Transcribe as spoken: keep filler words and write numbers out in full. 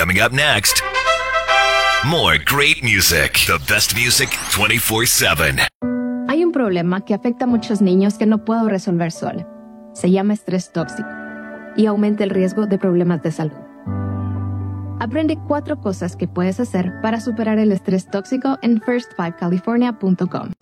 Coming up next, more great music. The best music twenty-four seven. Hay un problema que afecta a muchos niños que no puedo resolver sola. Se llama estrés tóxico y aumenta el riesgo de problemas de salud. Aprende cuatro cosas que puedes hacer para superar el estrés tóxico en first five california punto com.